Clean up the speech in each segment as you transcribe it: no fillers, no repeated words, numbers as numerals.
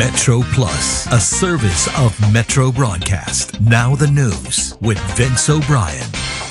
Metro Plus, a service of Metro Broadcast. Now the news with Vince O'Brien.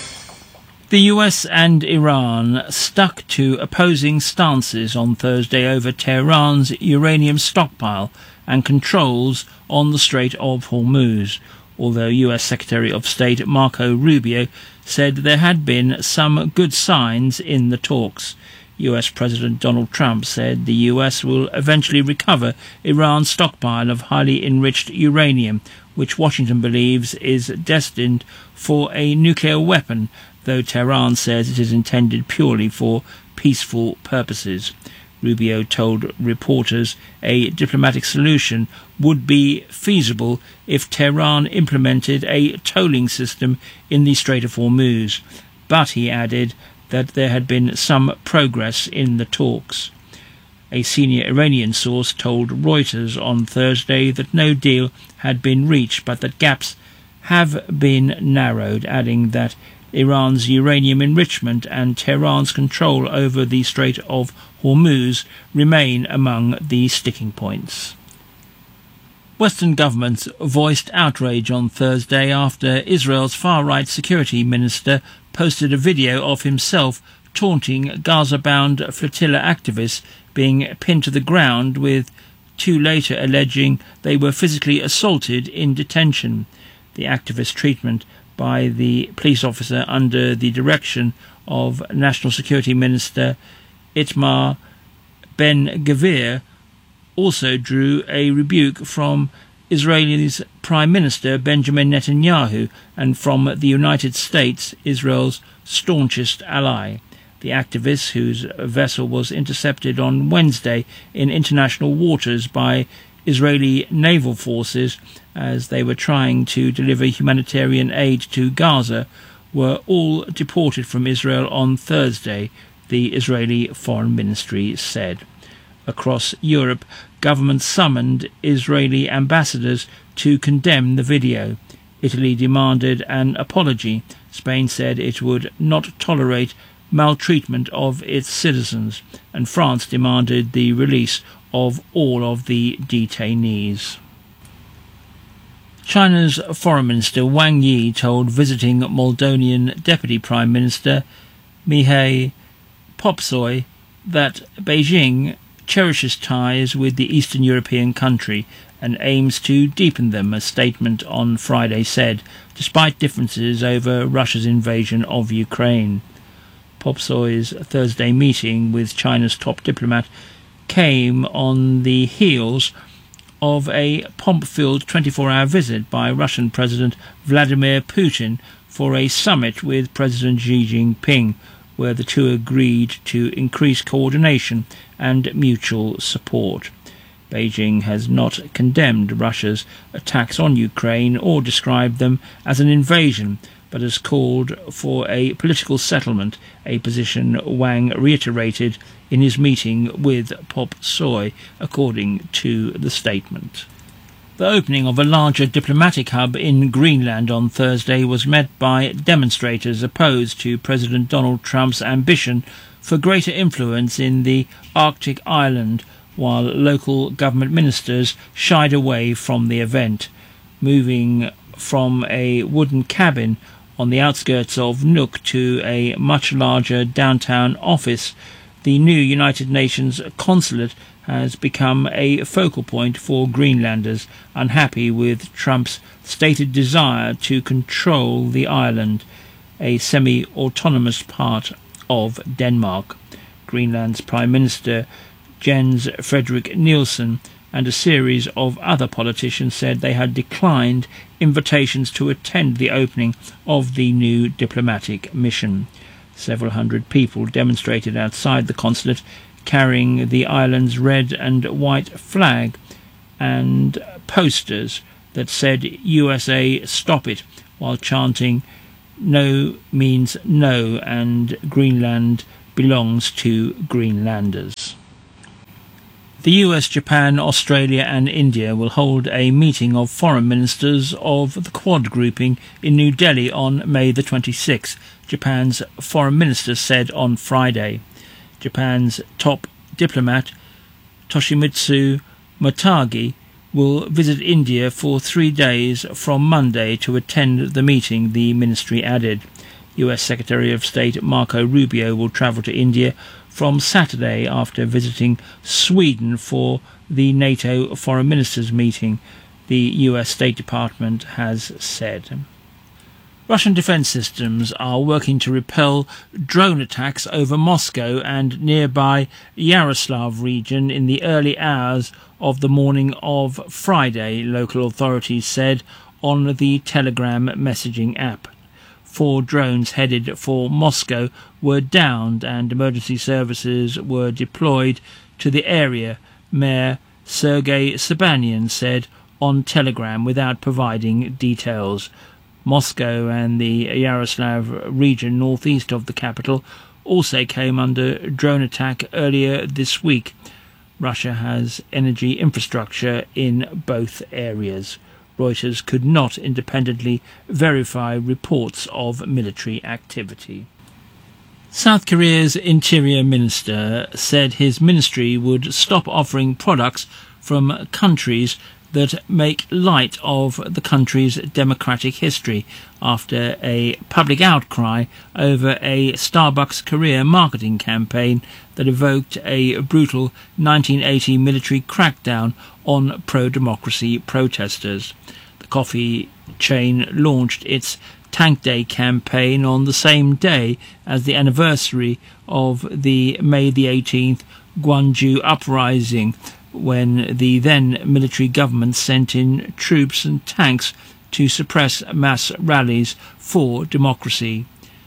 The US and Iran stuck to opposing stances on Thursday over Tehran's uranium stockpile and controls on the Strait of Hormuz, although US Secretary of State Marco Rubio said there had been some good signs in the talks. US President Donald Trump said the US will eventually recover Iran's stockpile of highly enriched uranium, which Washington believes is destined for a nuclear weapon, though Tehran says it is intended purely for peaceful purposes. Rubio told reporters a diplomatic solution would be feasible if Tehran implemented a tolling system in the Strait of Hormuz, but he added that there had been some progress in the talks. A senior Iranian source told Reuters on Thursday that no deal had been reached, but that gaps have been narrowed, adding that Iran's uranium enrichment and Tehran's control over the Strait of Hormuz remain among the sticking points. Western governments voiced outrage on Thursday after Israel's far-right security minister posted a video of himself taunting Gaza-bound flotilla activists being pinned to the ground, with two later alleging they were physically assaulted in detention. The activist treatment by the police officer under the direction of National Security Minister Itamar Ben-Gvir also drew a rebuke from Israel's Prime Minister Benjamin Netanyahu and from the United States, Israel's staunchest ally. The activist, whose vessel was intercepted on Wednesday in international waters by Israeli naval forces as they were trying to deliver humanitarian aid to Gaza, were all deported from Israel on Thursday, the Israeli Foreign Ministry said. Across Europe, governments summoned Israeli ambassadors to condemn the video. Italy demanded an apology. Spain said it would not tolerate maltreatment of its citizens, and France demanded the release of all of the detainees. China's Foreign Minister Wang Yi told visiting Moldonian Deputy Prime Minister Mihai Popsoi that Beijing cherishes ties with the Eastern European country and aims to deepen them, a statement on Friday said, despite differences over Russia's invasion of Ukraine. Popsoi's Thursday meeting with China's top diplomat came on the heels of a pomp-filled 24-hour visit by Russian President Vladimir Putin for a summit with President Xi Jinping, where the two agreed to increase coordination and mutual support. Beijing has not condemned Russia's attacks on Ukraine or described them as an invasion, but has called for a political settlement, a position Wang reiterated in his meeting with Popsoi, according to the statement. The opening of a larger diplomatic hub in Greenland on Thursday was met by demonstrators opposed to President Donald Trump's ambition for greater influence in the Arctic island, while local government ministers shied away from the event. Moving from a wooden cabin on the outskirts of Nuuk to a much larger downtown office, the new United Nations consulate has become a focal point for Greenlanders unhappy with Trump's stated desire to control the island, a semi-autonomous part of Denmark. Greenland's Prime Minister Jens Frederik Nielsen and a series of other politicians said they had declined invitations to attend the opening of the new diplomatic mission. Several hundred people demonstrated outside the consulate, carrying the island's red and white flag and posters that said USA Stop It, while chanting No means no and Greenland belongs to Greenlanders. The US, Japan, Australia and India will hold a meeting of foreign ministers of the Quad grouping in New Delhi on May the 26th, Japan's foreign minister said on Friday. Japan's top diplomat Toshimitsu Motegi will visit India for 3 days from Monday to attend the meeting, the ministry added. US Secretary of State Marco Rubio will travel to India from Saturday after visiting Sweden for the NATO Foreign Ministers meeting, the US State Department has said. Russian defence systems are working to repel drone attacks over Moscow and nearby Yaroslav region in the early hours of the morning of Friday, local authorities said on the Telegram messaging app. 4 drones headed for Moscow were downed and emergency services were deployed to the area, Mayor Sergei Sobyanin said on Telegram without providing details. Moscow and the Yaroslav region northeast of the capital also came under drone attack earlier this week. Russia has energy infrastructure in both areas. Reuters could not independently verify reports of military activity. South Korea's Interior Minister said his ministry would stop offering products from countries that make light of the country's democratic history after a public outcry over a Starbucks Korea marketing campaign that evoked a brutal 1980 military crackdown on pro-democracy protesters. The coffee chain launched its Tank Day campaign on the same day as the anniversary of the May the 18th Gwangju uprising, when the then military government sent in troops and tanks to suppress mass rallies for democracy.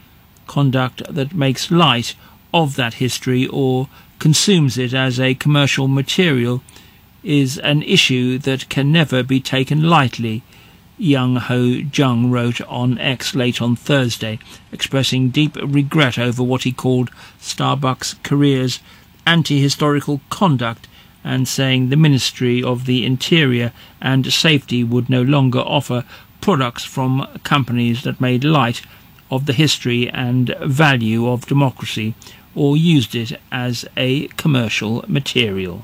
Conduct that makes light of that history or consumes it as a commercial material is an issue that can never be taken lightly, Young Ho Jung wrote on X late on Thursday, expressing deep regret over what he called Starbucks Korea's anti-historical conduct and saying the Ministry of the Interior and Safety would no longer offer products from companies that made light of the history and value of democracy or used it as a commercial material.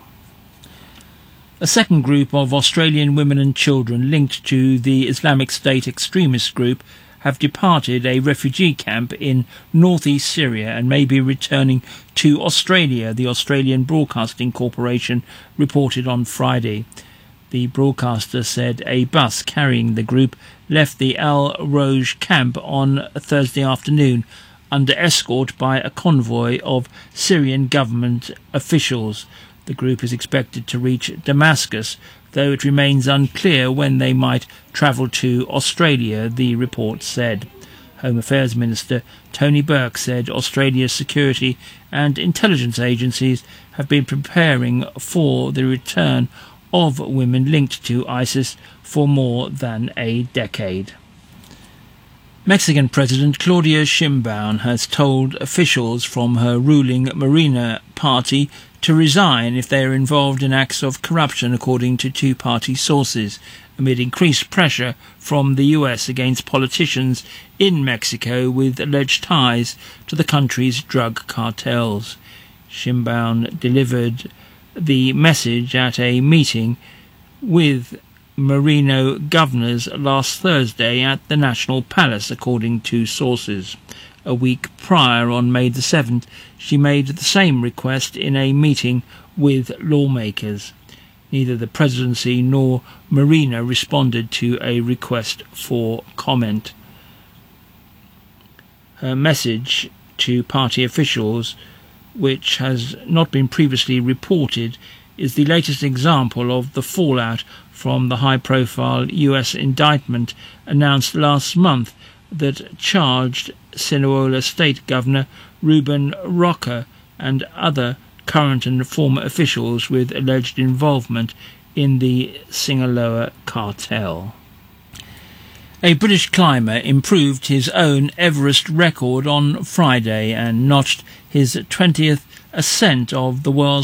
A second group of Australian women and children linked to the Islamic State extremist group have departed a refugee camp in northeast Syria and may be returning to Australia, the Australian Broadcasting Corporation reported on Friday. The broadcaster said a bus carrying the group left the Al Roj camp on Thursday afternoon under escort by a convoy of Syrian government officials. The group is expected to reach Damascus, though it remains unclear when they might travel to Australia, the report said. Home Affairs Minister Tony Burke said Australia's security and intelligence agencies have been preparing for the return of women linked to ISIS for more than a decade. Mexican President Claudia Sheinbaum has told officials from her ruling Morena party to resign if they are involved in acts of corruption, according to two-party sources, amid increased pressure from the US against politicians in Mexico with alleged ties to the country's drug cartels. Sheinbaum delivered the message at a meeting with Moreno governors last Thursday at the National Palace, according to sources. A week prior, on May the 7th, she made the same request in a meeting with lawmakers. Neither the presidency nor Moreno responded to a request for comment. Her message to party officials, which has not been previously reported, is the latest example of the fallout from the high-profile US indictment announced last month that charged Sinaloa State Governor Ruben Roca and other current and former officials with alleged involvement in the Sinaloa cartel. A British climber improved his own Everest record on Friday and notched his 20th ascent of the world's